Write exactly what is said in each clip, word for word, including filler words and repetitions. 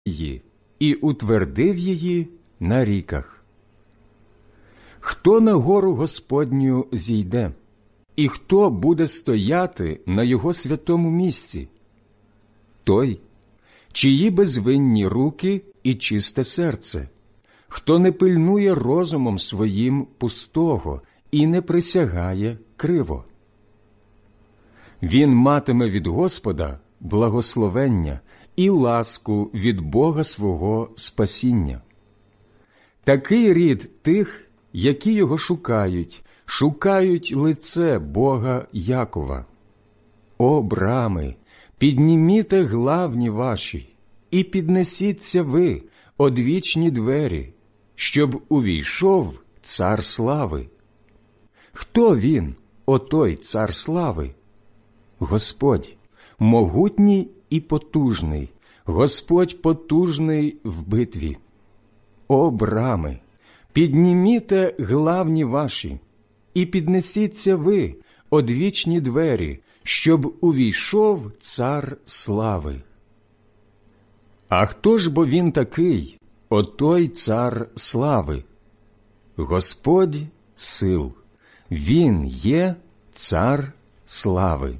її і утвердив її на ріках. Хто на гору Господню зійде? І хто буде стояти на його святому місці? Той, чиї безвинні руки і чисте серце, хто не пильнує розумом своїм пустого і не присягає криво. Він матиме від Господа благословення і ласку від Бога свого спасіння. Такий рід тих, які його шукають, шукають лице Бога Якова. О, брами, підніміте главні ваші, і піднесіться ви, одвічні двері, щоб увійшов цар слави. Хто він, отой цар слави? Господь, могутній і потужний, Господь потужний в битві. О, брами, підніміте главні ваші, і піднесіться ви, одвічні двері, щоб увійшов цар слави. А хто ж бо він такий, отой цар слави? Господь сил, він є цар слави.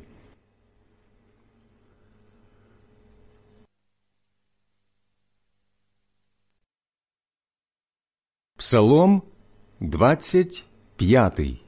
Псалом двадцять п'ятий.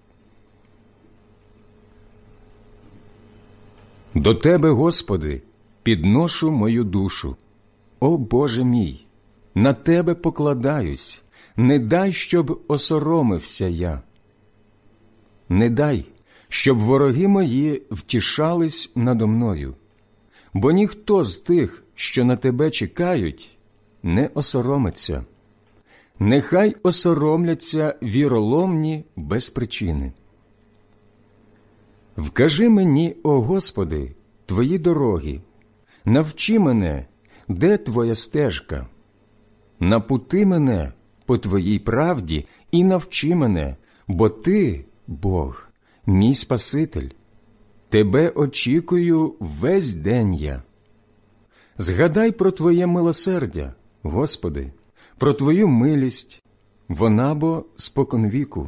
До Тебе, Господи, підношу мою душу. О Боже мій, на Тебе покладаюсь, не дай, щоб осоромився я. Не дай, щоб вороги мої втішались надо мною, бо ніхто з тих, що на Тебе чекають, не осоромиться. Нехай осоромляться віроломні без причини. Вкажи мені, о Господи, Твої дороги, навчи мене, де Твоя стежка. Напути мене по Твоїй правді і навчи мене, бо Ти, Бог, мій Спаситель. Тебе очікую весь день я. Згадай про Твоє милосердя, Господи, про Твою милість, вона бо споконвіку.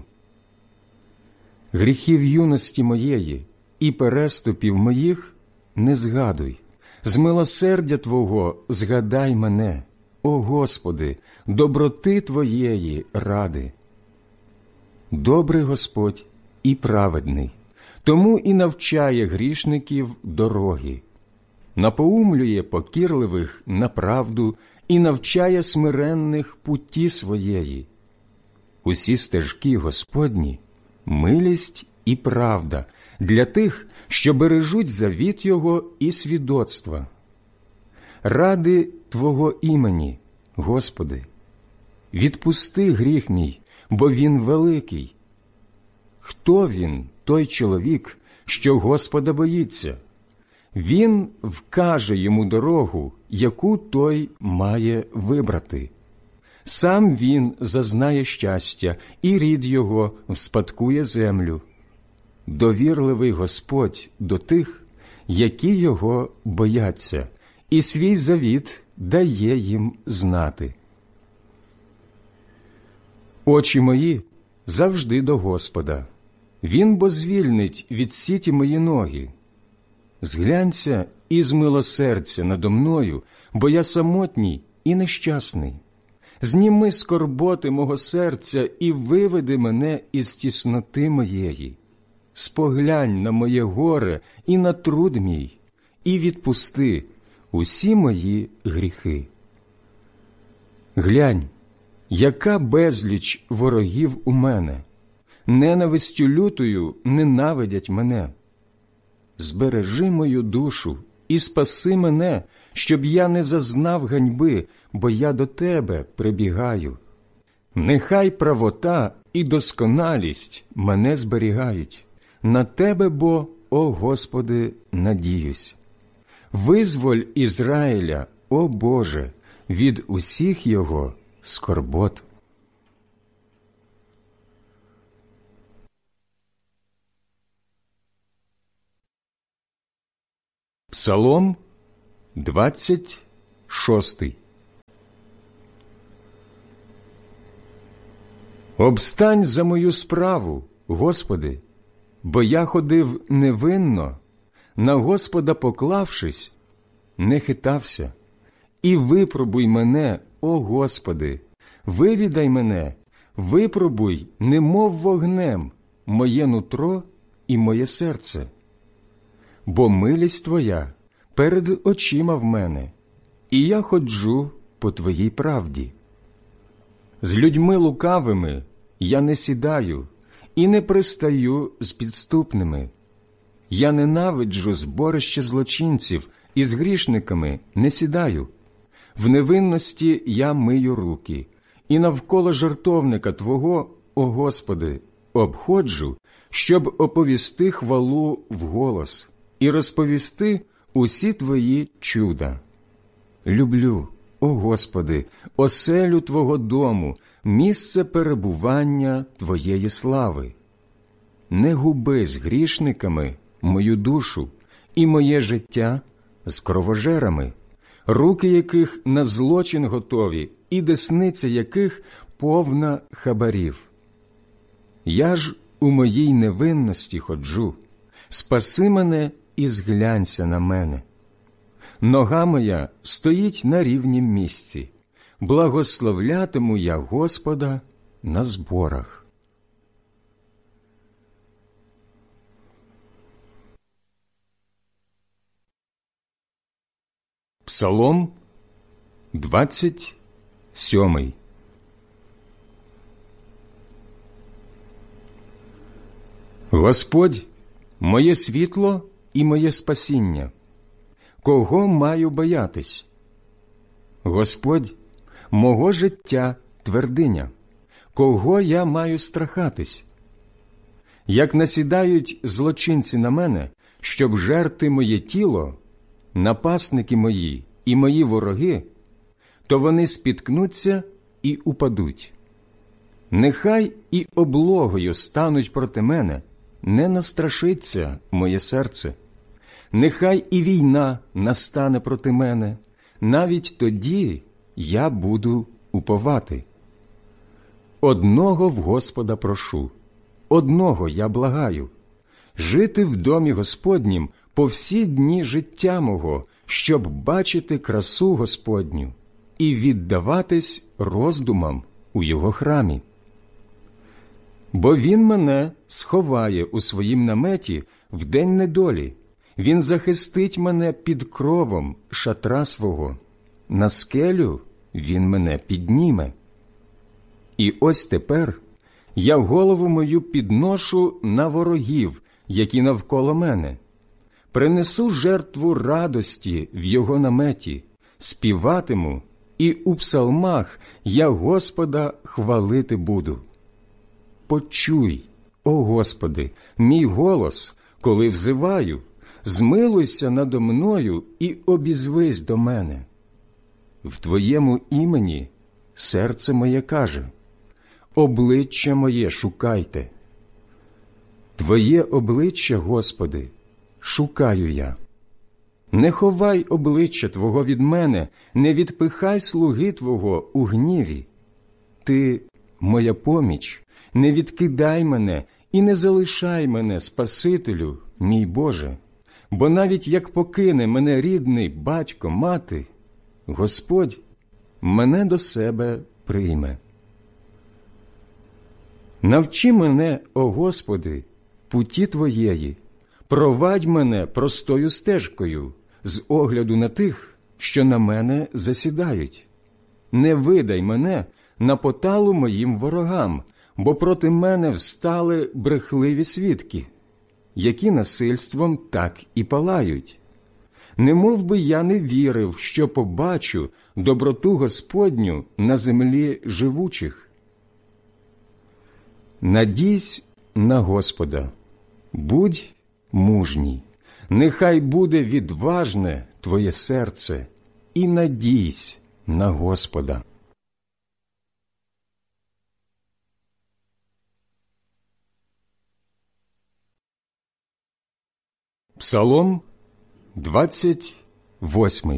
Гріхів юності моєї і переступів моїх не згадуй. З милосердя Твого згадай мене, о Господи, доброти Твоєї ради. Добрий Господь і праведний, тому і навчає грішників дороги, напоумлює покірливих на правду і навчає смиренних путі своєї. Усі стежки Господні – милість і правда для тих, що бережуть завіт Його і свідоцтва. Ради Твого імені, Господи, відпусти гріх мій, бо він великий. Хто він, той чоловік, що Господа боїться? Він вкаже йому дорогу, яку той має вибрати. Сам він зазнає щастя, і рід його вспадкує землю. Довірливий Господь до тих, які його бояться, і свій завіт дає їм знати. Очі мої завжди до Господа. Він бо звільнить від сіті мої ноги. Зглянься і змилосердься надо мною, бо я самотній і нещасний. Зніми скорботи мого серця і виведи мене із тісноти моєї. Споглянь на моє горе і на труд мій, і відпусти усі мої гріхи. Глянь, яка безліч ворогів у мене, ненавистю лютою ненавидять мене. Збережи мою душу і спаси мене, щоб я не зазнав ганьби, бо я до Тебе прибігаю. Нехай правота і досконалість мене зберігають. На Тебе, бо, о Господи, надіюсь. Визволь Ізраїля, о Боже, від усіх його скорбот. Псалом двадцять шостий. Обстань за мою справу, Господи, бо я ходив невинно, на Господа поклавшись, не хитався. І випробуй мене, о Господи, вивідай мене, випробуй, немов вогнем, моє нутро і моє серце. Бо милість Твоя перед очима в мене, і я ходжу по Твоїй правді. З людьми лукавими я не сідаю і не пристаю з підступними. Я ненавиджу зборище злочинців, і з грішниками не сідаю. В невинності я мию руки, і навколо жертовника Твого, о Господи, обходжу, щоб оповісти хвалу вголос і розповісти усі Твої чуда. Люблю, о Господи, оселю Твого дому, місце перебування Твоєї слави. Не губи з грішниками мою душу і моє життя з кровожерами, руки яких на злочин готові і десниця яких повна хабарів. Я ж у моїй невинності ходжу, спаси мене і зглянься на мене. Нога моя стоїть на рівнім місці, благословлятиму я Господа на зборах. Псалом двадцять сьомий. Господь – моє світло і моє спасіння. Кого маю боятись? Господь – мого життя твердиня. Кого я маю страхатись? Як насідають злочинці на мене, щоб жерти моє тіло, напасники мої і мої вороги, то вони спіткнуться і упадуть. Нехай і облогою стануть проти мене, не настрашиться моє серце. Нехай і війна настане проти мене, навіть тоді я буду уповати. Одного в Господа прошу, одного я благаю – жити в домі Господнім по всі дні життя мого, щоб бачити красу Господню і віддаватись роздумам у Його храмі. Бо Він мене сховає у своїм наметі в день недолі, Він захистить мене під кровом шатра свого, на скелю Він мене підніме. І ось тепер я голову мою підношу на ворогів, які навколо мене. Принесу жертву радості в Його наметі, співатиму, і у псалмах я Господа хвалити буду. Почуй, о Господи, мій голос, коли взиваю, змилуйся надо мною і обізвись до мене. В Твоєму імені серце моє каже, обличчя моє шукайте. Твоє обличчя, Господи, шукаю я. Не ховай обличчя Твого від мене, не відпихай слуги Твого у гніві. Ти – моя поміч, не відкидай мене і не залишай мене, Спасителю, мій Боже. Бо навіть як покине мене рідний батько, мати, Господь мене до себе прийме. Навчи мене, о Господи, путі Твоєї, провадь мене простою стежкою, з огляду на тих, що на мене засідають. Не видай мене на поталу моїм ворогам, бо проти мене встали брехливі свідки, які насильством так і палають. Немов би я не вірив, що побачу доброту Господню на землі живучих. Надійсь на Господа, будь мужній, нехай буде відважне твоє серце, і надійсь на Господа. Псалом двадцять восьмий.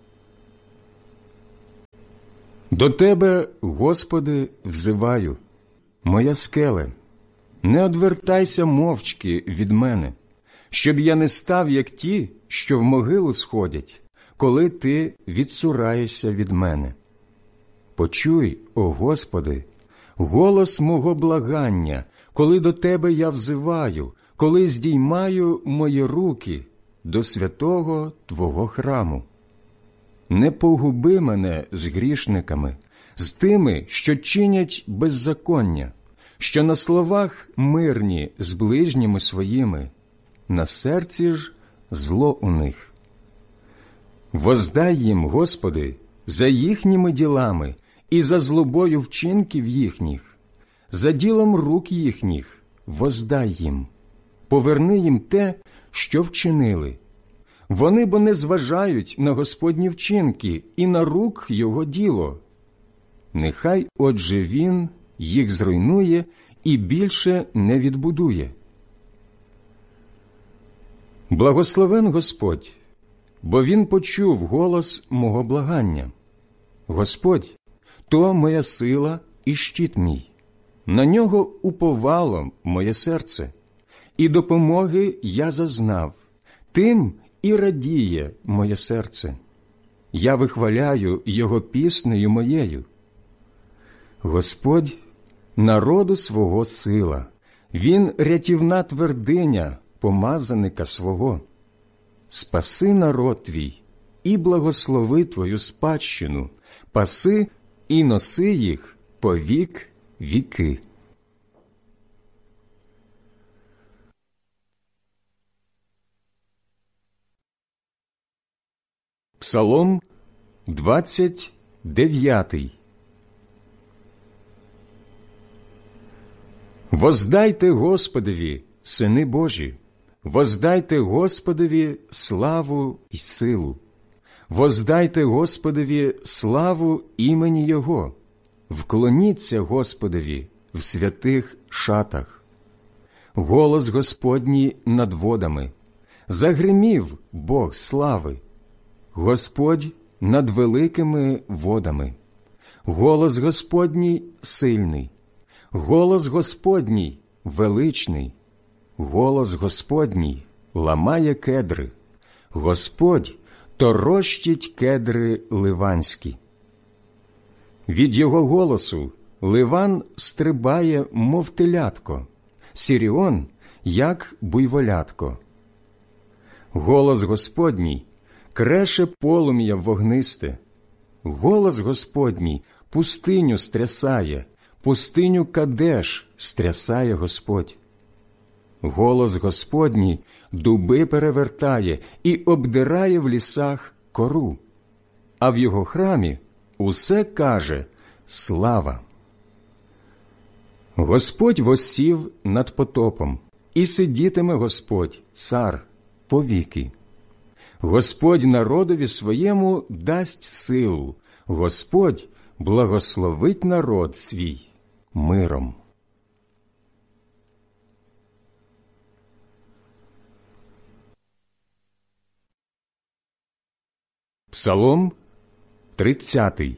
До Тебе, Господи, взиваю, моя скеле, не одвертайся мовчки від мене, щоб я не став, як ті, що в могилу сходять, коли ти відсураєшся від мене. Почуй, о Господи, голос мого благання, коли до Тебе я взиваю, коли здіймаю мої руки до святого Твого храму. Не погуби мене з грішниками, з тими, що чинять беззаконня, що на словах мирні з ближніми своїми, на серці ж зло у них. Воздай їм, Господи, за їхніми ділами і за злобою вчинків їхніх, за ділом рук їхніх воздай їм, поверни їм те, що вчинили. Вони бо не зважають на Господні вчинки і на рук Його діло. Нехай, отже, Він їх зруйнує і більше не відбудує. Благословен Господь, бо Він почув голос мого благання. Господь – то моя сила і щит мій. На Нього уповало моє серце, і допомоги я зазнав. Тим і радіє моє серце. Я вихваляю Його піснею моєю. Господь – народу свого сила, Він рятівна твердиня помазаника свого. Спаси народ твій і благослови твою спадщину, паси і носи їх по вік віки. Псалом двадцять дев'ятий. Воздайте Господові, сини Божі, воздайте Господові славу і силу. Воздайте Господові славу імені Його. Вклоніться Господові в святих шатах. Голос Господній над водами. Загримів Бог слави. Господь над великими водами. Голос Господній сильний. Голос Господній величний. Голос Господній ламає кедри. Господь торощить кедри ливанські. Від Його голосу Ливан стрибає, мов телятко, Сіріон, як буйволятко. Голос Господній креше полум'я вогнисте. Голос Господній пустиню стрясає, пустиню Кадеш стрясає Господь. Голос Господній дуби перевертає і обдирає в лісах кору, а в Його храмі усе каже слава. Господь воссів над потопом, і сидітиме Господь, цар, повіки. Господь народові своєму дасть силу, Господь благословить народ свій миром. Псалом тридцятий.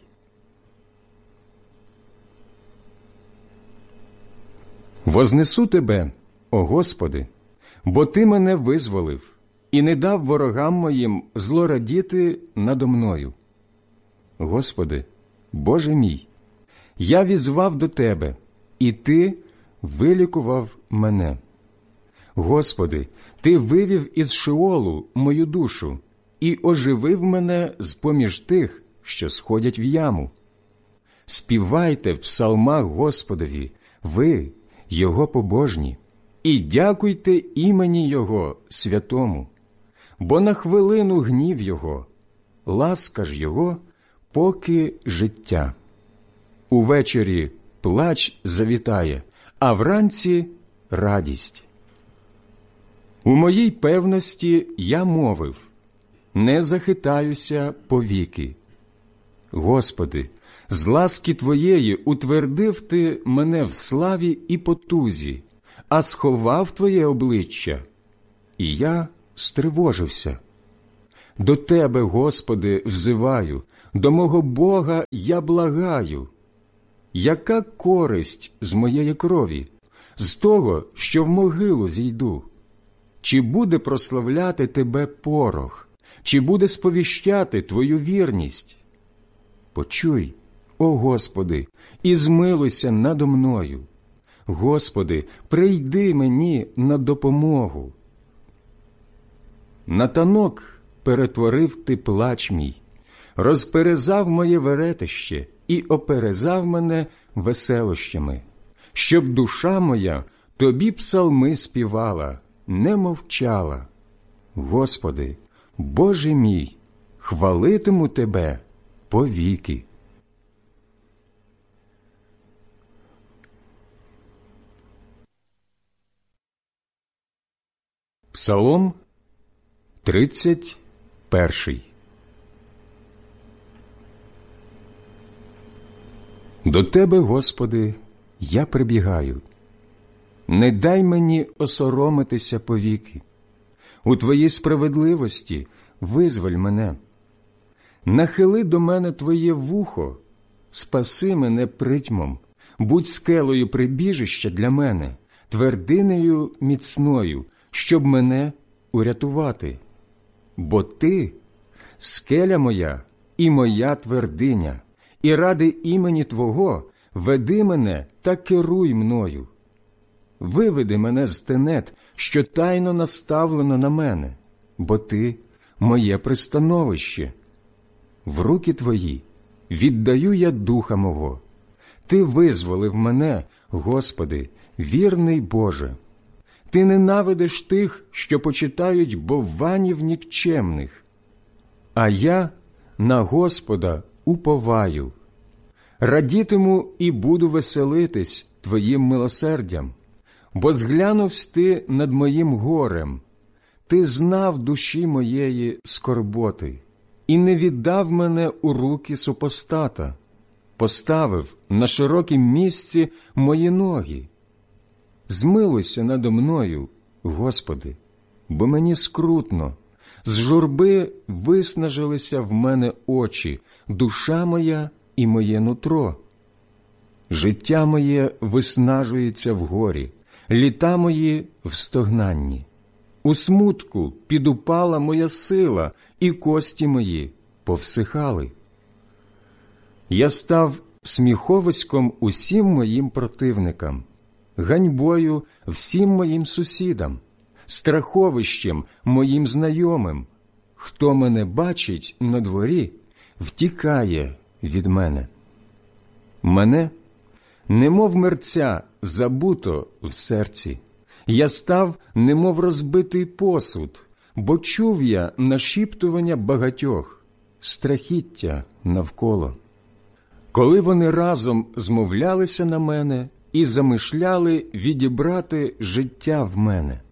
Вознесу Тебе, о Господи, бо Ти мене визволив і не дав ворогам моїм злорадіти надо мною. Господи, Боже мій, я візвав до Тебе, і Ти вилікував мене. Господи, Ти вивів із Шеолу мою душу і оживив мене з-поміж тих, що сходять в яму. Співайте в псалмах Господові, ви, Його побожні, і дякуйте імені Його святому, бо на хвилину гнів Його, ласка ж Його, поки життя. Увечері плач завітає, а вранці радість. У моїй певності я мовив, не захитаюся повіки. Господи, з ласки Твоєї утвердив Ти мене в славі і потузі, а сховав Твоє обличчя, і я стривожився. До Тебе, Господи, взиваю, до мого Бога я благаю. яка користь з моєї крові, з того, що в могилу зійду? Чи буде прославляти тебе порох? Чи буде сповіщати твою вірність? Почуй, о Господи, і змилуйся надо мною. Господи, прийди мені на допомогу. На танок перетворив ти плач мій, розперезав моє веретище і оперезав мене веселощами, щоб душа моя тобі псалми співала, не мовчала. Господи, Боже мій, хвалитиму тебе повіки. Псалом тридцять перший. До Тебе, Господи, я прибігаю. Не дай мені осоромитися повіки. У Твоїй справедливості визволь мене. Нахили до мене Твоє вухо, спаси мене притьмом, будь скелею прибіжища для мене, твердинею міцною, щоб мене урятувати. Бо Ти – скеля моя і моя твердиня, і ради імені Твого веди мене та керуй мною. Виведи мене з тенет, що тайно наставлено на мене, бо Ти – моє пристановище. В руки Твої віддаю я духа мого. Ти визволив мене, Господи, вірний Боже. Ти ненавидиш тих, що почитають бовванів нікчемних. А я на Господа уповаю. Радітиму і буду веселитись Твоїм милосердям, бо зглянувсь Ти над моїм горем. Ти знав душі моєї скорботи і не віддав мене у руки супостата, поставив на широкім місці мої ноги. Змилуйся надо мною, Господи, бо мені скрутно. З журби виснажилися в мене очі, душа моя і моє нутро. Життя моє виснажується в горі, літа мої в стогнанні. У смутку підупала моя сила, і кості мої повсихали. Я став сміховиськом усім моїм противникам, ганьбою всім моїм сусідам, страховищем моїм знайомим. Хто мене бачить на дворі, втікає від мене. Мене, немов мерця, забуто в серці. Я став, немов розбитий посуд, бо чув я нашіптування багатьох, страхіття навколо. Коли вони разом змовлялися на мене і замишляли відібрати життя в мене.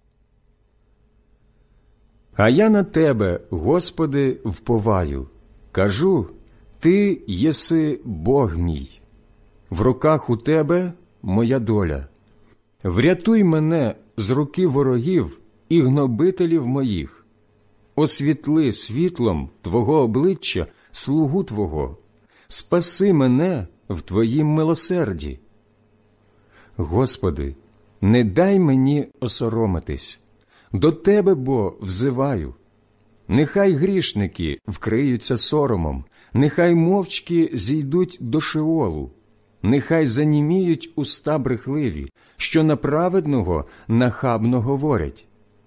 А я на Тебе, Господи, вповаю, кажу, Ти єси Бог мій. В руках у Тебе моя доля. Врятуй мене з руки ворогів і гнобителів моїх. Освітли світлом Твого обличчя слугу Твого. Спаси мене в Твоїм милосерді. Господи, не дай мені осоромитись. До Тебе, бо взиваю. Нехай грішники вкриються соромом, нехай мовчки зійдуть до Шеолу. Нехай заніміють уста брехливі, що на праведного нахабно говорять.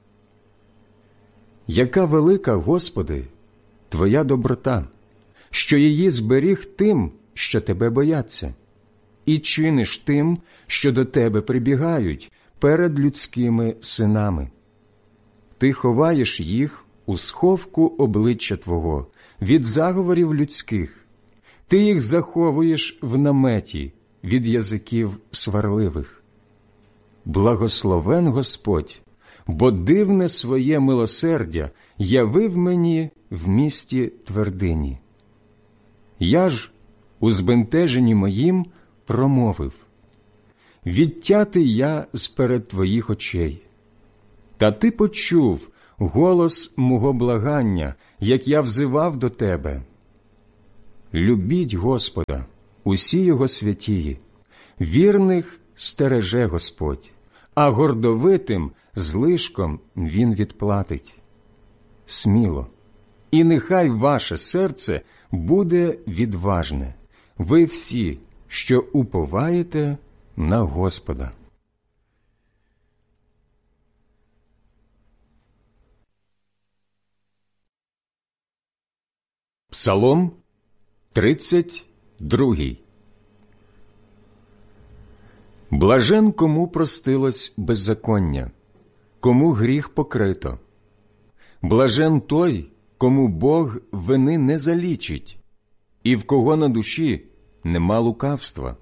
Яка велика, Господи, Твоя доброта, що її зберіг тим, що Тебе бояться, і чиниш тим, що до Тебе прибігають перед людськими синами. Ти ховаєш їх у сховку обличчя Твого від заговорів людських. Ти їх заховуєш в наметі від язиків сварливих. Благословен Господь, бо дивне своє милосердя явив мені в місті твердині. Я ж у збентеженні моїм промовив: відтятий я з-перед Твоїх очей. Та Ти почув голос мого благання, як я взивав до Тебе. Любіть Господа, усі його святії. Вірних стереже Господь, а гордовитим злишком він відплатить. Сміло, і нехай ваше серце буде відважне, ви всі, що уповаєте на Господа. Псалом тридцять другий. Блажен, кому простилось беззаконня, кому гріх покрито. Блажен той, кому Бог вини не залічить, і в кого на душі нема лукавства.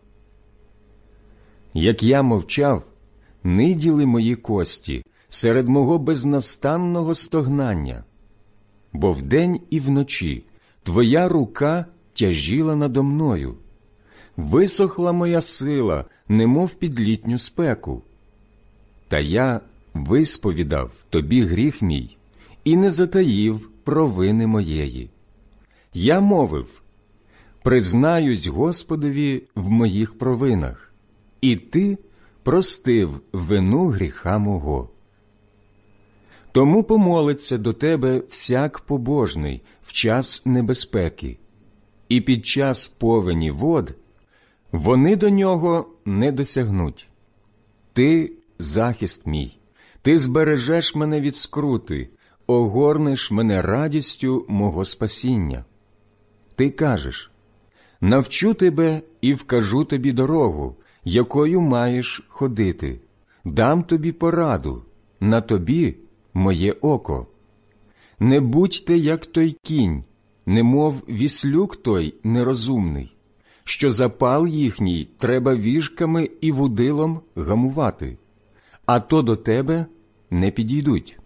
Як я мовчав, ниділи мої кості серед мого безнастанного стогнання, бо вдень і вночі Твоя рука тяжіла надо мною. Висохла моя сила, немов під літню спеку. Та я висповідав тобі гріх мій і не затаїв провини моєї. Я мовив: признаюсь Господові в моїх провинах, і ти простив вину гріха мого. Тому помолиться до тебе всяк побожний в час небезпеки, і під час повені вод вони до нього не досягнуть. Ти – захист мій, ти збережеш мене від скрути, огорнеш мене радістю мого спасіння. Ти кажеш: навчу тебе і вкажу тобі дорогу, якою маєш ходити, дам тобі пораду, на тобі – моє око. Не будьте, як той кінь, немов віслюк той нерозумний, що запал їхній треба віжками і вудилом гамувати, а то до тебе не підійдуть.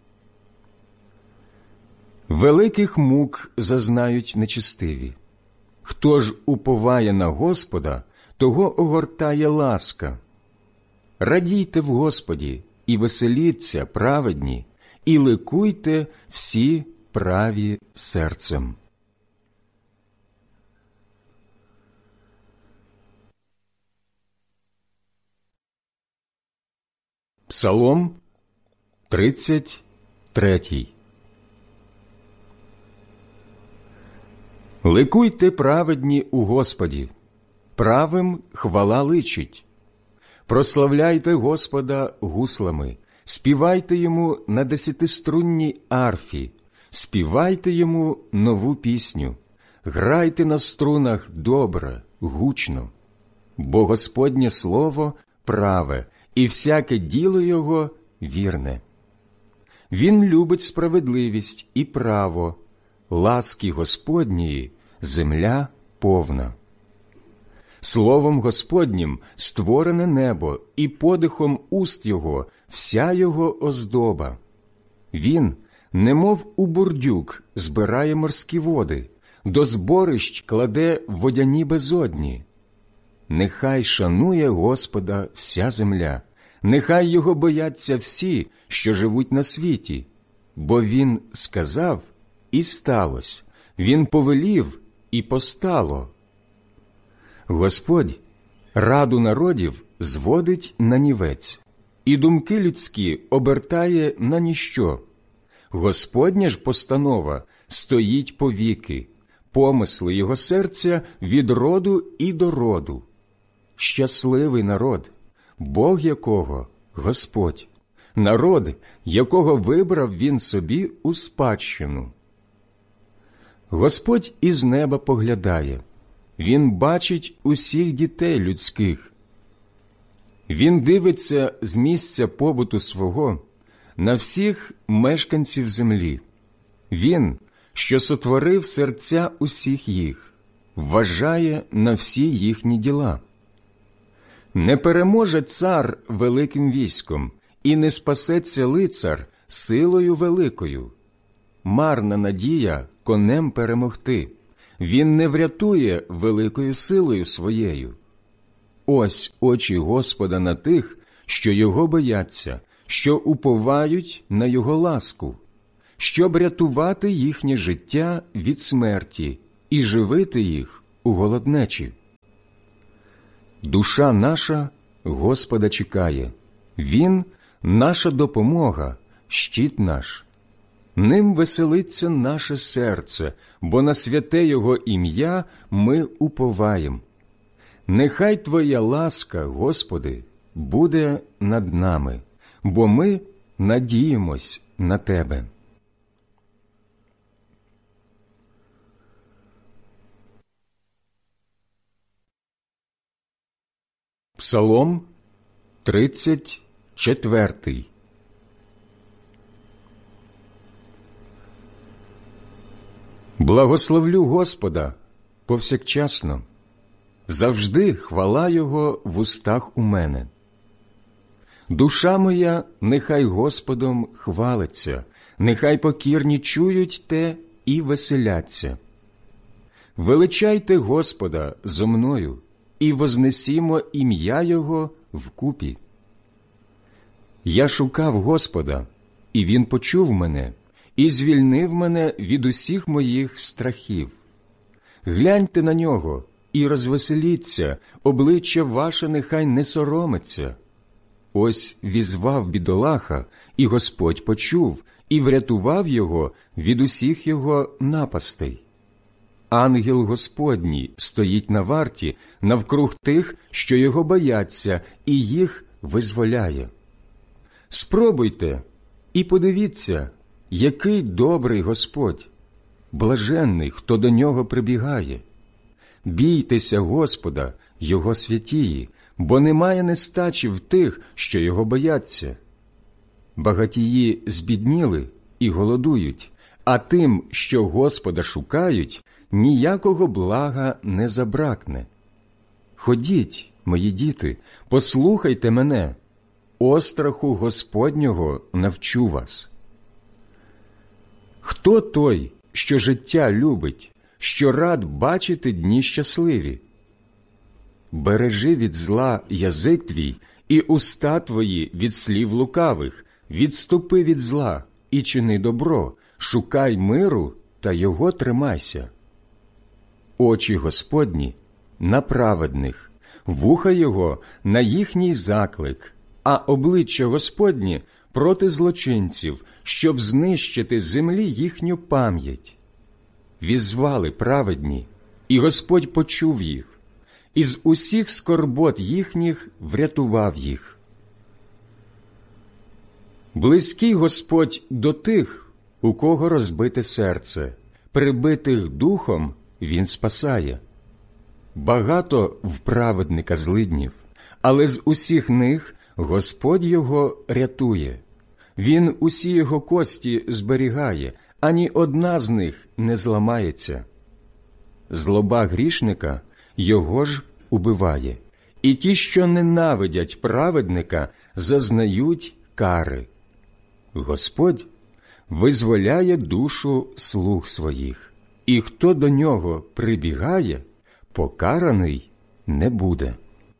Великих мук зазнають нечестиві. Хто ж уповає на Господа, того огортає ласка. Радійте в Господі і веселіться, праведні, і ликуйте всі праві серцем. Псалом тридцять третій. Ликуйте, праведні, у Господі, правим хвала личить. Прославляйте Господа гуслами, співайте йому на десятиструнній арфі, співайте йому нову пісню, грайте на струнах добре, гучно. Бо Господнє слово праве, і всяке діло його вірне. Він любить справедливість і право, ласки Господньої земля повна. Словом Господнім створене небо, і подихом уст його вся його оздоба. Він, немов у бурдюк, збирає морські води, до зборищ кладе водяні безодні. Нехай шанує Господа вся земля, нехай його бояться всі, що живуть на світі. Бо він сказав, і сталося, він повелів, і постало. Господь раду народів зводить на нівець, і думки людські обертає на ніщо. Господня ж постанова стоїть повіки, помисли його серця від роду і до роду. Щасливий народ, Бог якого – Господь, народ, якого вибрав він собі у спадщину. Господь із неба поглядає, він бачить усіх дітей людських. Він дивиться з місця побуту свого на всіх мешканців землі. Він, що сотворив серця усіх їх, вважає на всі їхні діла. Не переможе цар великим військом, і не спасеться лицар силою великою. Марна надія конем перемогти. Він не врятує великою силою своєю. Ось очі Господа на тих, що його бояться, що уповають на його ласку, щоб рятувати їхнє життя від смерті і живити їх у голоднечі. Душа наша Господа чекає, Він – наша допомога, щит наш. Ним веселиться наше серце, бо на святе Його ім'я ми уповаєм. Нехай Твоя ласка, Господи, буде над нами, бо ми надіємось на Тебе. Псалом тридцять четвертий. Благословлю Господа повсякчасно, завжди хвала Його в устах у мене. Душа моя нехай Господом хвалиться, нехай покірні чують те і веселяться. Величайте Господа зо мною, і вознесімо ім'я Його вкупі. Я шукав Господа, і Він почув мене, і звільнив мене від усіх моїх страхів. Гляньте на Нього і розвеселіться, обличчя ваше нехай не соромиться. Ось візвав бідолаха, і Господь почув, і врятував його від усіх його напастей. Ангел Господній стоїть на варті навкруг тих, що його бояться, і їх визволяє. Спробуйте і подивіться, який добрий Господь, блаженний, хто до нього прибігає. Бійтеся Господа, Його святії, бо немає нестачі в тих, що його бояться. Багатії збідніли і голодують, а тим, що Господа шукають, ніякого блага не забракне. Ходіть, мої діти, послухайте мене, остраху Господнього навчу вас. Хто той, що життя любить, що рад бачити дні щасливі? Бережи від зла язик твій і уста твої від слів лукавих, відступи від зла і чини добро, шукай миру та його тримайся. Очі Господні на праведних, вуха Його на їхній заклик, а обличчя Господнє проти злочинців, щоб знищити з землі їхню пам'ять. Візвали праведні, і Господь почув їх, із усіх скорбот їхніх врятував їх. Близький Господь до тих, у кого розбите серце, прибитих духом Він спасає. Багато в праведника злиднів, але з усіх них Господь його рятує. Він усі його кості зберігає, ані одна з них не зламається. Злоба грішника його ж убиває, і ті, що ненавидять праведника, зазнають кари. Господь визволяє душу слуг своїх, і хто до нього прибігає, покараний не буде.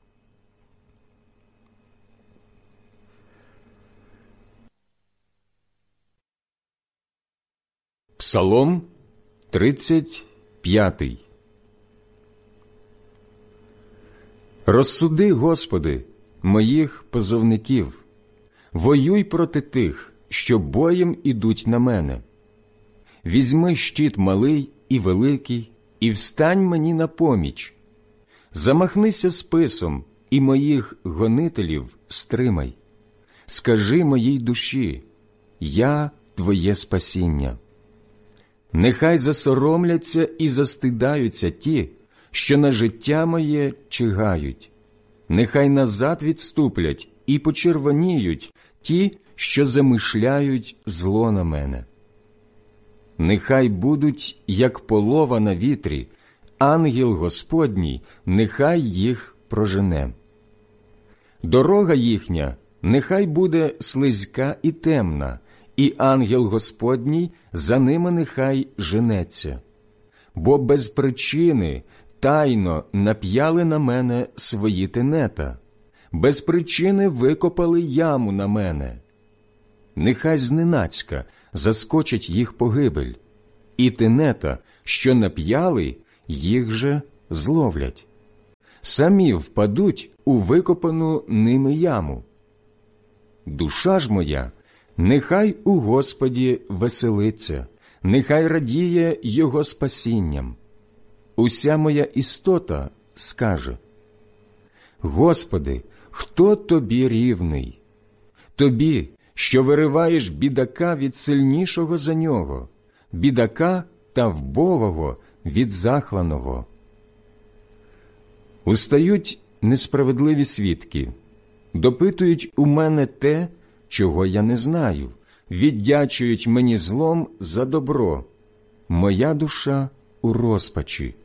Псалом тридцять п'ятий. Розсуди, Господи, моїх позовників, воюй проти тих, що боєм ідуть на мене. Візьми щит малий і великий, і встань мені на поміч. Замахнися списом, і моїх гонителів стримай. Скажи моїй душі, я Твоє спасіння. Нехай засоромляться і застидаються ті, що на життя моє чигають. Нехай назад відступлять і почервоніють ті, що замишляють зло на мене. Нехай будуть, як полова на вітрі, ангел Господній нехай їх прожене. Дорога їхня нехай буде слизька і темна, і ангел Господній за ними нехай женеться. Бо без причини тайно нап'яли на мене свої тенета, без причини викопали яму на мене. Нехай зненацька заскочить їх погибель, і тенета, що нап'яли, їх же зловлять. самі впадуть у викопану ними яму. Душа ж моя, нехай у Господі веселиться, нехай радіє Його спасінням. Уся моя істота скаже: Господи, хто Тобі рівний? Тобі, що вириваєш бідака від сильнішого за нього, бідака та вбогого від захланого. Устають несправедливі свідки, допитують у мене те, чого я не знаю, віддячують мені злом за добро. Моя душа у розпачі.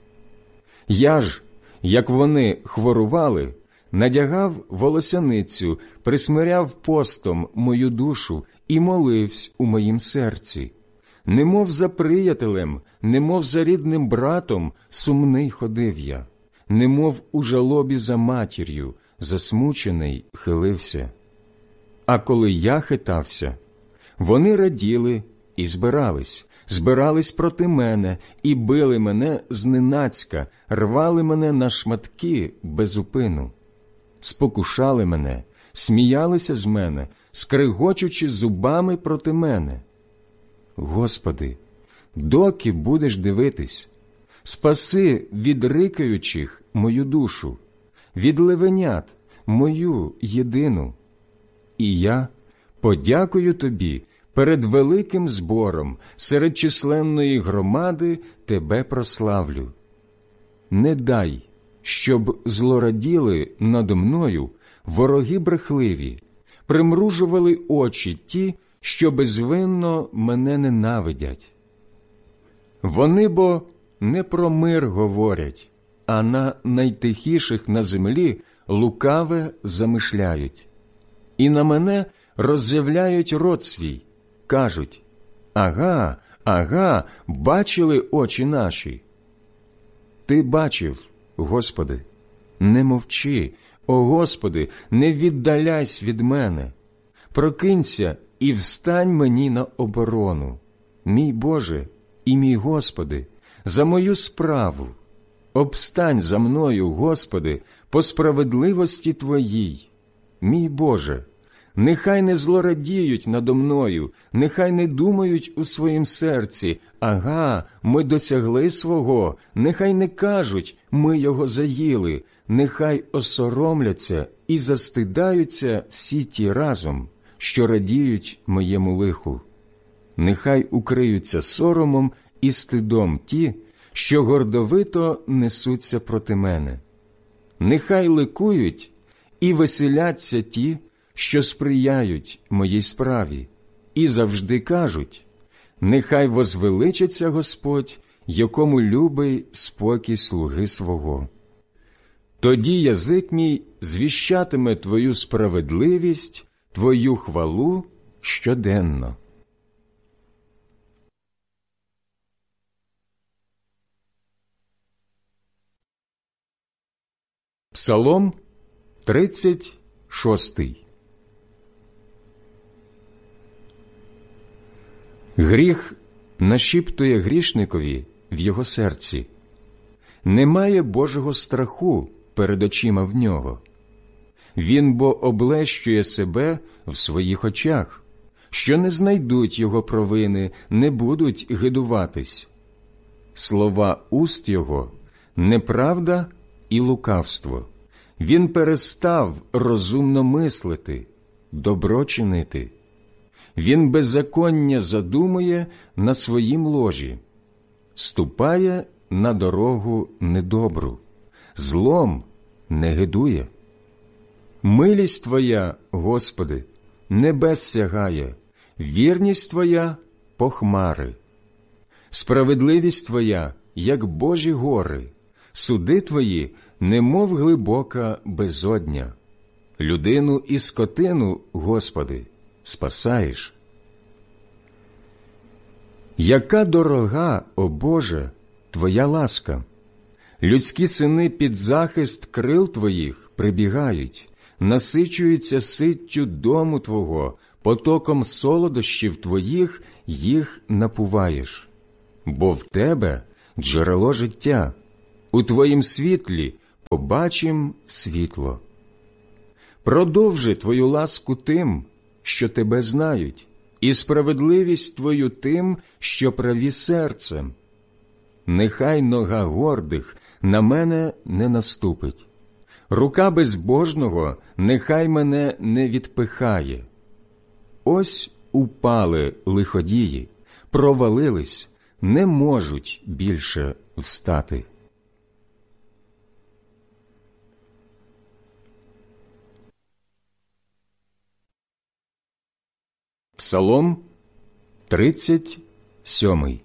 Я ж, як вони хворували, надягав волосяницю, присмиряв постом мою душу і моливсь у моїм серці. Немов за приятелем, немов за рідним братом сумний ходив я, немов у жалобі за матір'ю, засмучений хилився. А коли я хитався, вони раділи і збирались, збирались проти мене і били мене зненацька, рвали мене на шматки без упину. Спокушали мене, сміялися з мене, скригочучи зубами проти мене. Господи, доки будеш дивитись? Спаси від рикаючих мою душу, від левенят мою єдину. І я подякую Тобі перед великим збором, серед численної громади Тебе прославлю. Не дай, щоб злораділи надо мною вороги брехливі, примружували очі ті, що безвинно мене ненавидять. Вони бо не про мир говорять, а на найтихіших на землі лукаве замишляють. І на мене роззявляють рот свій, кажуть: ага, ага, бачили очі наші. Ти бачив, Господи, не мовчи, о Господи, не віддаляйся від мене. Прокинься і встань мені на оборону, мій Боже і мій Господи, за мою справу. Обстань за мною, Господи, по справедливості Твоїй. Мій Боже, нехай не злорадіють надо мною, нехай не думають у своїм серці: ага, ми досягли свого, нехай не кажуть: ми його заїли, нехай осоромляться і застидаються всі ті разом, що радіють моєму лиху. Нехай укриються соромом і стидом ті, що гордовито несуться проти мене. Нехай ликують і веселяться ті, що сприяють моїй справі, і завжди кажуть: нехай возвеличиться Господь, якому любий спокій слуги свого. Тоді язик мій звіщатиме Твою справедливість, Твою хвалу щоденно. Псалом тридцять шостий. Гріх нашіптує грішникові в його серці. Немає Божого страху перед очима в нього. Він бо облещує себе в своїх очах, що не знайдуть його провини, не будуть гидуватись. Слова уст його – неправда і лукавство. Він перестав розумно мислити, добро чинити. Він беззаконня задумує на своїм ложі, ступає на дорогу недобру, злом не гидує. Милість Твоя, Господи, небес сягає, вірність Твоя – по хмари. Справедливість Твоя, як Божі гори, суди Твої, немов глибока безодня. Людину і скотину, Господи, спасаєш. Яка дорога, о Боже, Твоя ласка! Людські сини під захист крил Твоїх прибігають, насичуються ситтю дому Твого, потоком солодощів Твоїх їх напуваєш. Бо в Тебе джерело життя, у Твоїм світлі побачим світло. Продовжи твою ласку тим, що тебе знають, і справедливість твою тим, що праві серцем. Нехай нога гордих на мене не наступить. Рука безбожного нехай мене не відпихає. Ось упали лиходії, провалились, не можуть більше встати. Псалом тридцять сьомий.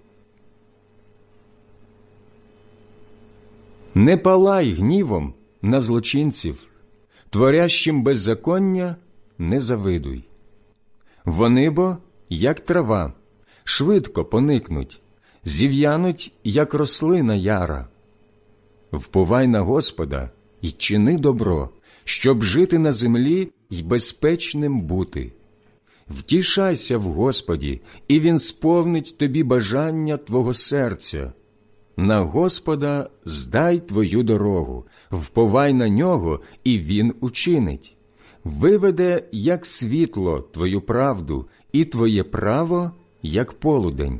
Не палай гнівом на злочинців, творящим беззаконня не завидуй. Вони бо, як трава, швидко поникнуть, зів'януть, як рослина яра. Вповай на Господа й чини добро, щоб жити на землі й безпечним бути. Втішайся в Господі, і Він сповнить тобі бажання твого серця. На Господа здай твою дорогу, вповай на Нього, і Він учинить. Виведе, як світло, твою правду, і твоє право, як полудень.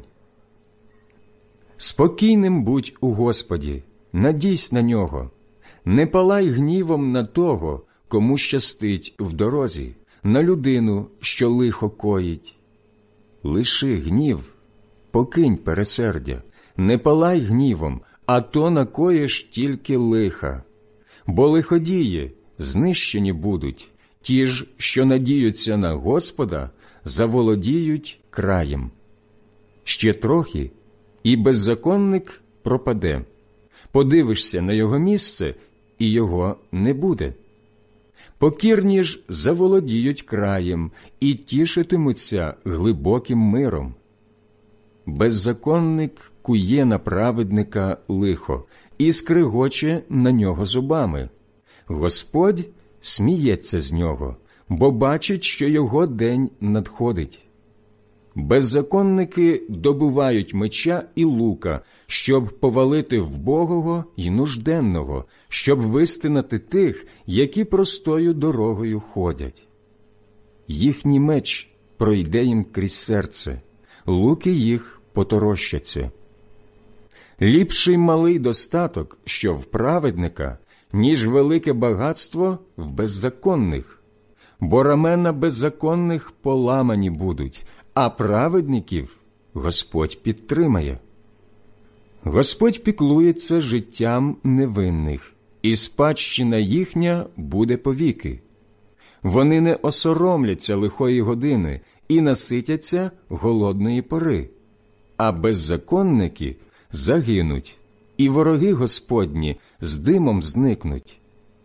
Спокійним будь у Господі, надійсь на Нього. Не палай гнівом на того, кому щастить в дорозі, на людину, що лихо коїть. Лиши гнів, покинь пересердя, не палай гнівом, а то накоїш тільки лиха. Бо лиходії знищені будуть, ті ж, що надіються на Господа, заволодіють краєм. Ще трохи, і беззаконник пропаде. Подивишся на його місце, і його не буде. Покірні ж заволодіють краєм і тішитимуться глибоким миром. Беззаконник кує на праведника лихо і скригоче на нього зубами. Господь сміється з нього, бо бачить, що його день надходить. Беззаконники добувають меча і лука, щоб повалити вбогого й нужденного, щоб вистинати тих, які простою дорогою ходять. Їхній меч пройде їм крізь серце, луки їх поторощаться. Ліпший малий достаток, що в праведника, ніж велике багатство в беззаконних, бо рамена беззаконних поламані будуть, а праведників Господь підтримає. Господь піклується життям невинних, і спадщина їхня буде повіки. Вони не осоромляться лихої години і наситяться голодної пори, а беззаконники загинуть, і вороги Господні з димом зникнуть.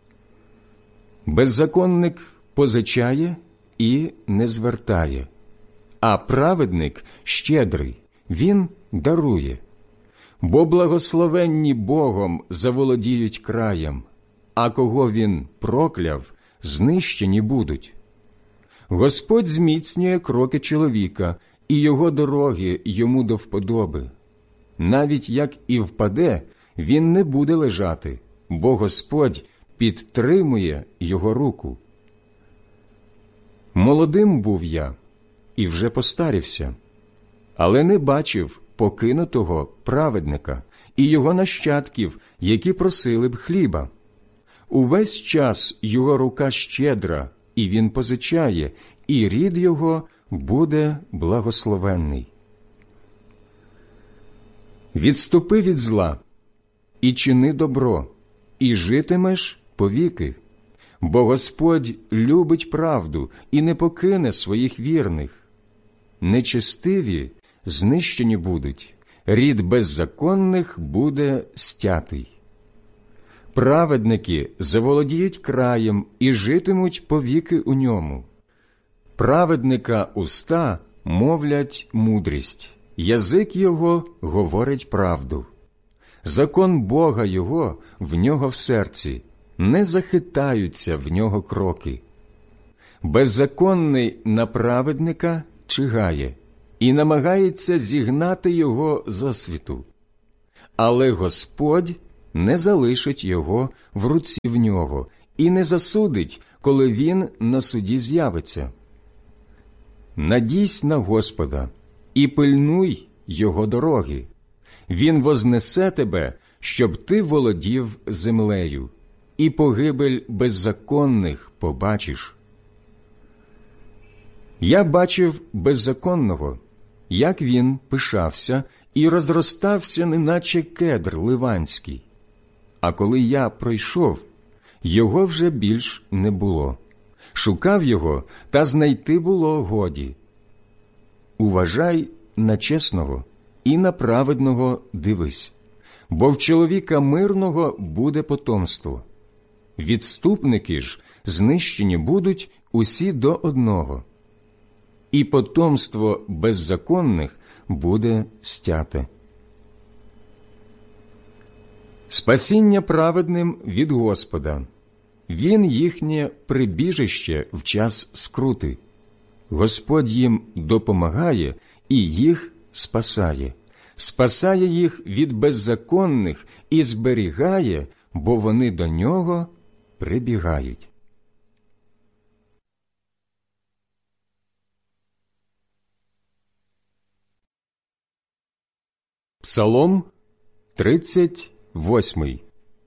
Беззаконник позичає і не звертає, а праведник щедрий, він дарує. Бо благословенні Богом заволодіють краєм, а кого він прокляв, знищені будуть. Господь зміцнює кроки чоловіка, і його дороги йому до вподоби. Навіть як і впаде, він не буде лежати, бо Господь підтримує його руку. Молодим був я, і вже постарівся, але не бачив покинутого праведника і його нащадків, які просили б хліба. Увесь час його рука щедра, і він позичає, і рід його буде благословенний. Відступи від зла і чини добро, і житимеш повіки. Бо Господь любить правду і не покине своїх вірних. Нечестиві знищені будуть, рід беззаконних буде стятий. Праведники заволодіють краєм і житимуть повіки у ньому. Праведника уста мовлять мудрість, язик його говорить правду. Закон Бога його в нього в серці, не захитаються в нього кроки. Беззаконний на праведника чигає і намагається зігнати його зо світу. Але Господь не залишить його в руці в нього і не засудить, коли він на суді з'явиться. Надійсь на Господа і пильнуй його дороги. Він вознесе тебе, щоб ти володів землею, і погибель беззаконних побачиш. Я бачив беззаконного, як він пишався і розростався, неначе кедр ливанський. А коли я пройшов, його вже більш не було. Шукав його, та знайти було годі. Уважай на чесного і на праведного дивись, бо в чоловіка мирного буде потомство. Відступники ж знищені будуть усі до одного, і потомство беззаконних буде стяте. Спасіння праведним від Господа. Він їхнє прибіжище в час скрути. Господь їм допомагає і їх спасає. Спасає їх від беззаконних і зберігає, бо вони до нього прибігають. Псалом тридцять восьмий.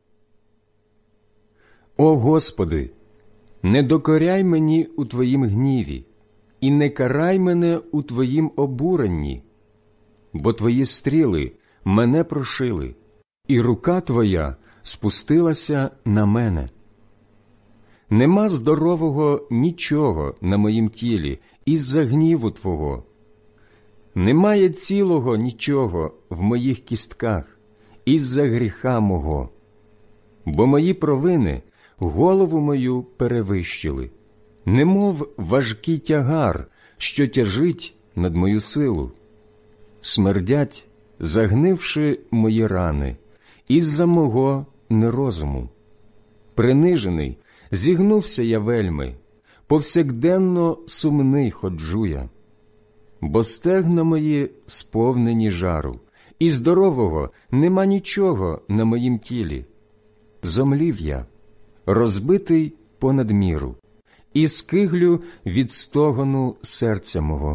О Господи, не докоряй мені у Твоїм гніві, і не карай мене у Твоїм обуренні, бо Твої стріли мене прошили, і рука Твоя спустилася на мене. Нема здорового нічого на моїм тілі із-за гніву Твого. Немає цілого нічого в моїх кістках із-за гріха мого. Бо мої провини голову мою перевищили, немов важкий тягар, що тяжить над мою силу. Смердять, загнивши мої рани, із-за мого нерозуму. Принижений, зігнувся я вельми, повсякденно сумний ходжу я. Бо стегна мої сповнені жару, і здорового нема нічого на моїм тілі. Зомлів я, розбитий понад міру, і скиглю від стогону серця мого.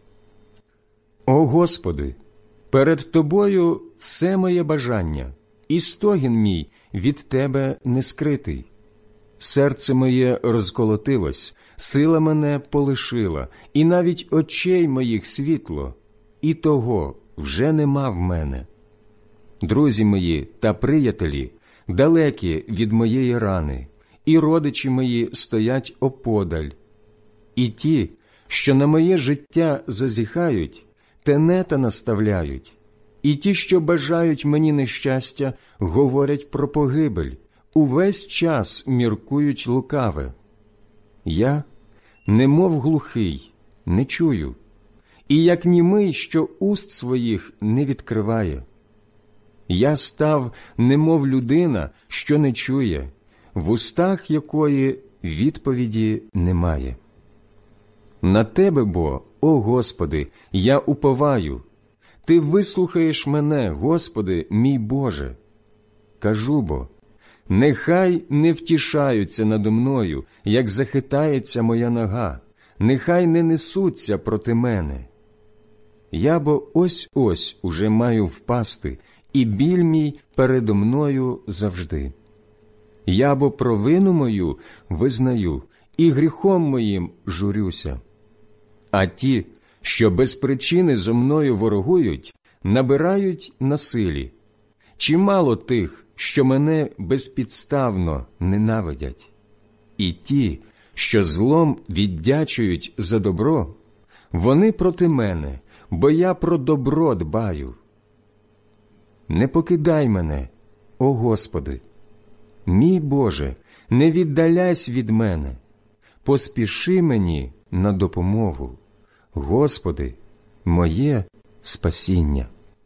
О Господи, перед Тобою все моє бажання, і стогін мій від Тебе не скритий. Серце моє розколотилось, сила мене полишила, і навіть очей моїх світло, і того вже нема в мене. Друзі мої та приятелі далекі від моєї рани, і родичі мої стоять оподаль. І ті, що на моє життя зазіхають, тенета наставляють, і ті, що бажають мені нещастя, говорять про погибель, увесь час міркують лукаве. Я, немов глухий, не чую, і як німий, що уст своїх не відкриває. Я став, немов людина, що не чує, в устах якої відповіді немає. На Тебе бо, о Господи, я уповаю. Ти вислухаєш мене, Господи, мій Боже. Кажу бо, нехай не втішаються надо мною, як захитається моя нога, нехай не несуться проти мене. Я бо ось-ось уже маю впасти, і біль мій передо мною завжди. Я бо провину мою визнаю, і гріхом моїм журюся. А ті, що без причини зо мною ворогують, набирають насилі. Чимало тих, що мене безпідставно ненавидять. І ті, що злом віддячують за добро, вони проти мене, бо я про добро дбаю. Не покидай мене, о Господи. Мій Боже, не віддаляйся від мене. Поспіши мені на допомогу. Господи, моє спасіння.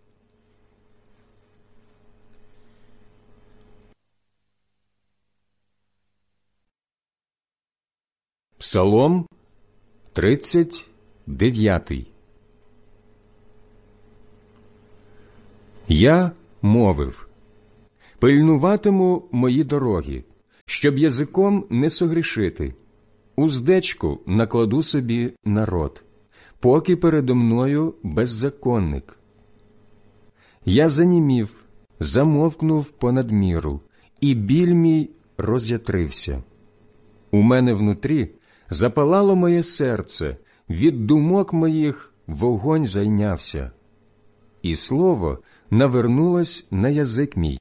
Псалом тридцять дев'ятий. Я мовив: Пильнуватиму мої дороги, щоб язиком не согрішити. Уздечку накладу собі на рот, поки передо мною беззаконник. Я занімів, замовкнув понад міру, і біль мій роз'ятрився. У мене внутрі запалало моє серце, від думок моїх вогонь зайнявся, і слово навернулось на язик мій.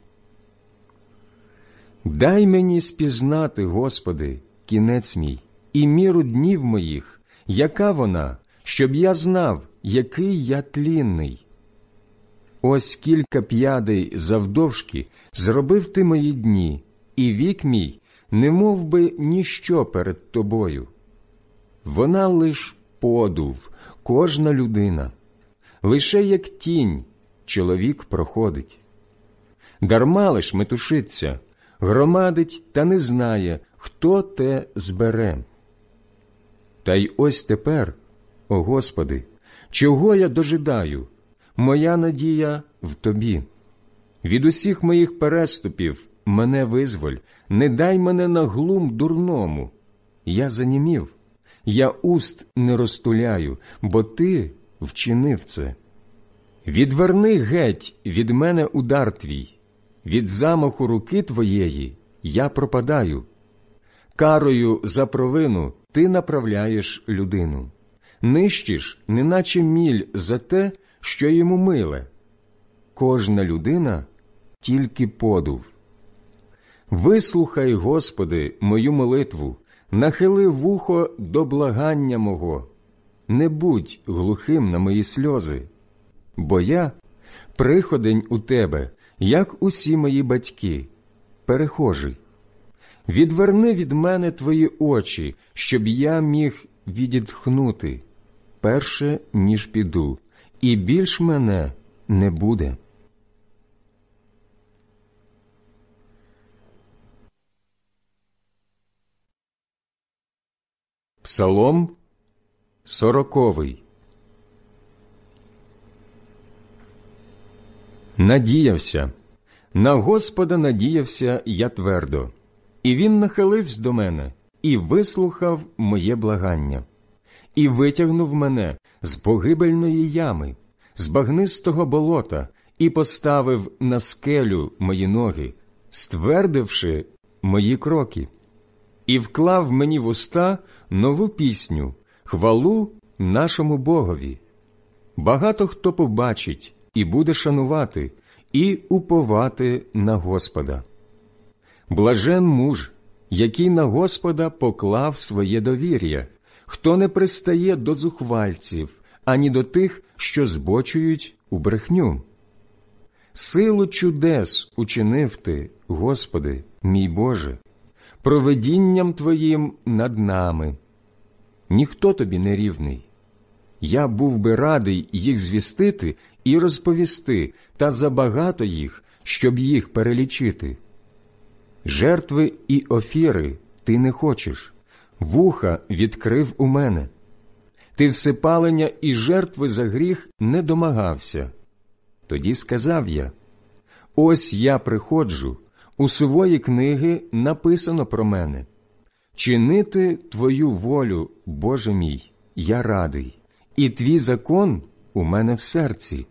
Дай мені спізнати, Господи, кінець мій, і міру днів моїх, яка вона, щоб я знав, який я тлінний. Ось кілька п'ядей завдовжки зробив ти мої дні, і вік мій немов би ніщо перед тобою. Вона лиш подув, кожна людина, лише як тінь чоловік проходить. Дарма лиш метушиться, громадить та не знає, хто те збере. Та й ось тепер, о Господи, чого я дожидаю? Моя надія в Тобі. Від усіх моїх переступів мене визволь, не дай мене на глум дурному. Я занімів, я уст не розтуляю, бо Ти вчинив це. Відверни геть від мене удар Твій, від замаху руки Твоєї я пропадаю. Карою за провину Ти направляєш людину, нищиш, неначе міль за те, що йому миле. Кожна людина – тільки подув. Вислухай, Господи, мою молитву, нахили вухо до благання мого. Не будь глухим на мої сльози, бо я – приходень у Тебе, як усі мої батьки, перехожий. Відверни від мене Твої очі, щоб я міг відітхнути, перше, ніж піду, і більш мене не буде. Псалом сороковий. Надіявся, на Господа надіявся я твердо, і Він нахилився до мене, і вислухав моє благання, і витягнув мене з погибельної ями, з багнистого болота, і поставив на скелю мої ноги, ствердивши мої кроки, і вклав мені в уста нову пісню, хвалу нашому Богові. Багато хто побачить і буде шанувати, і уповати на Господа. Блажен муж, який на Господа поклав своє довір'я, хто не пристає до зухвальців, ані до тих, що збочують у брехню. Силу чудес учинив Ти, Господи, мій Боже, провидінням Твоїм над нами. Ніхто Тобі не рівний. Я був би радий їх звістити і розповісти, та забагато їх, щоб їх перелічити. Жертви і офіри Ти не хочеш, вуха відкрив у мене. Ти всепалення і жертви за гріх не домагався. Тоді сказав я: ось я приходжу, у сувої книги написано про мене. Чинити Твою волю, Боже мій, я радий, і Твій закон у мене в серці.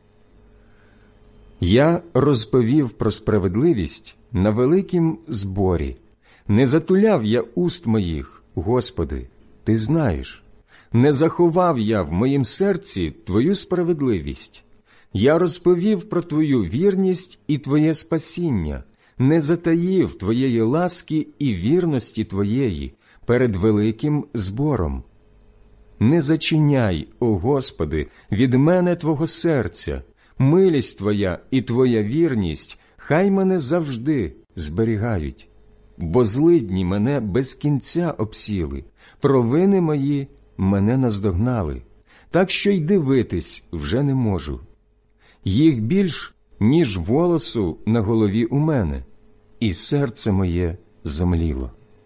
Я розповів про справедливість на великім зборі. Не затуляв я уст моїх, Господи, Ти знаєш. Не заховав я в моїм серці Твою справедливість. Я розповів про Твою вірність і Твоє спасіння, не затаїв Твоєї ласки і вірності Твоєї перед великим збором. Не зачиняй, о Господи, від мене Твого серця, милість Твоя і Твоя вірність хай мене завжди зберігають. Бо злидні мене без кінця обсіли, провини мої мене наздогнали, так що й дивитись вже не можу. Їх більш, ніж волосу на голові у мене, і серце моє зомліло.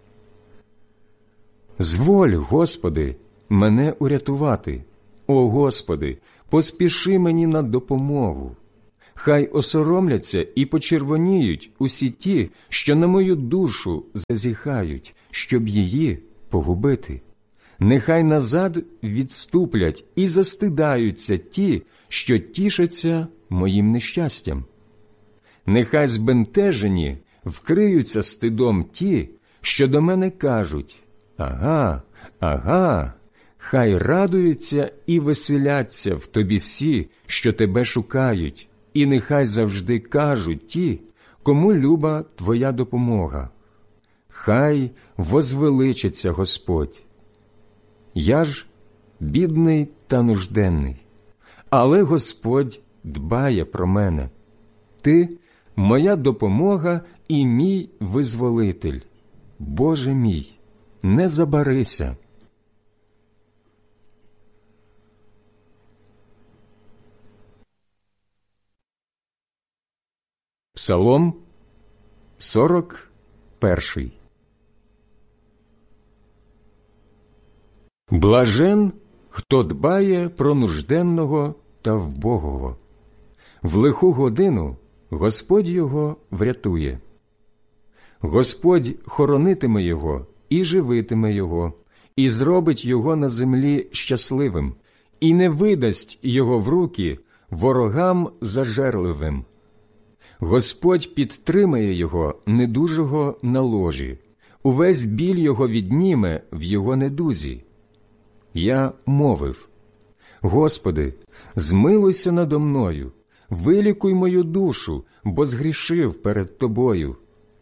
Зволь, Господи, мене урятувати. О Господи, поспіши мені на допомогу. Хай осоромляться і почервоніють усі ті, що на мою душу зазіхають, щоб її погубити. Нехай назад відступлять і застидаються ті, що тішаться моїм нещастям. Нехай збентежені вкриються стидом ті, що до мене кажуть: «Ага, ага». Хай радуються і веселяться в тобі всі, що тебе шукають, і нехай завжди кажуть ті, кому люба твоя допомога. Хай возвеличиться Господь. Я ж бідний та нужденний, але Господь дбає про мене. Ти – моя допомога і мій визволитель. Боже мій, не забарися. Псалом сорок перший. Блажен, хто дбає про нужденного та вбогого. В лиху годину Господь його врятує. Господь хоронитиме його і живитиме його, і зробить його на землі щасливим, і не видасть його в руки ворогам зажерливим. Господь підтримає його недужого на ложі, увесь біль його відніме в його недузі. Я мовив: Господи, змилуйся надо мною, вилікуй мою душу, бо згрішив перед Тобою.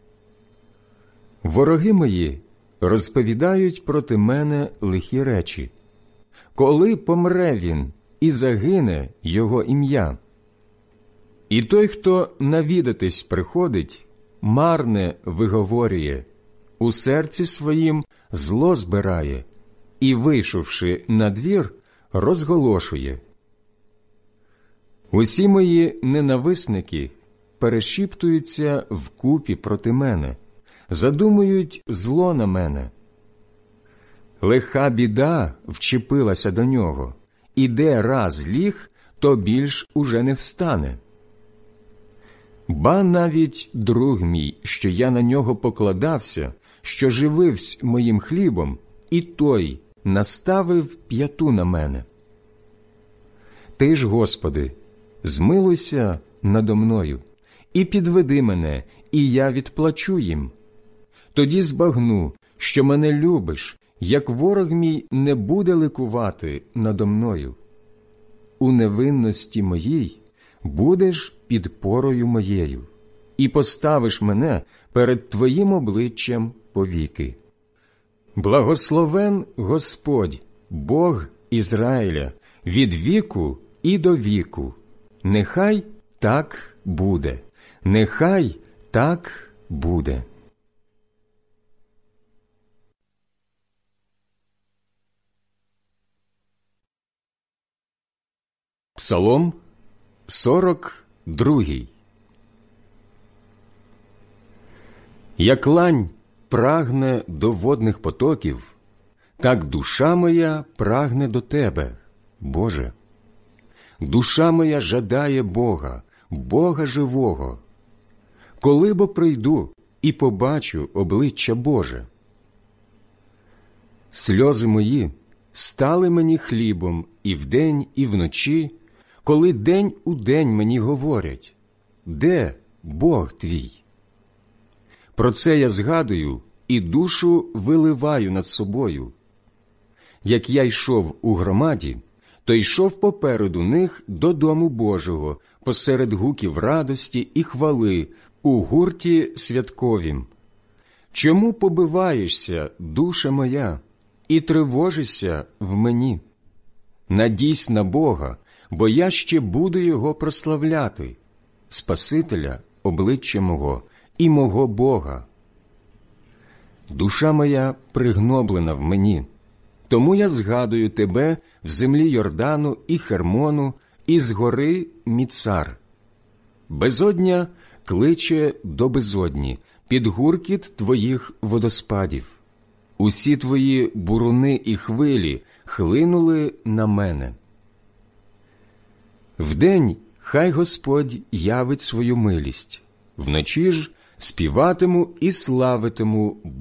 Вороги мої розповідають проти мене лихі речі. Коли помре він і загине його ім'я? І той, хто навідатись приходить, марне виговорює, у серці своїм зло збирає, і, вийшовши на двір, розголошує. Усі мої ненависники перешіптуються вкупі проти мене, задумують зло на мене. Лиха біда вчепилася до нього, і де раз ліг, то більш уже не встане. Ба навіть друг мій, що я на нього покладався, що жививсь моїм хлібом, і той наставив п'яту на мене. Ти ж, Господи, змилуйся надо мною, і підведи мене, і я відплачу їм. Тоді збагну, що мене любиш, як ворог мій не буде ликувати надо мною. У невинності моїй будеш підпорою моєю, і поставиш мене перед Твоїм обличчям повіки. Благословен Господь, Бог Ізраїля, від віку і до віку. Нехай так буде, нехай так буде. Псалом сорок другий. Як лань прагне до водних потоків, так душа моя прагне до Тебе, Боже. Душа моя жадає Бога, Бога живого. Коли бо прийду і побачу обличчя Боже? Сльози мої стали мені хлібом і вдень, і вночі, коли день у день мені говорять: де Бог твій? Про це я згадую і душу виливаю над собою. Як я йшов у громаді, то йшов попереду них до дому Божого, посеред гуків радості і хвали, у гурті святковім. Чому побиваєшся, душа моя, і тривожишся в мені? Надійсь на Бога, бо я ще буду Його прославляти, Спасителя обличчя мого і мого Бога. Душа моя пригноблена в мені, тому я згадую тебе в землі Йордану і Хермону, і з гори Міцар. Безодня кличе до безодні, під гуркіт твоїх водоспадів. Усі твої буруни і хвилі хлинули на мене. Вдень хай Господь явить свою милість, вночі ж співатиму і славитиму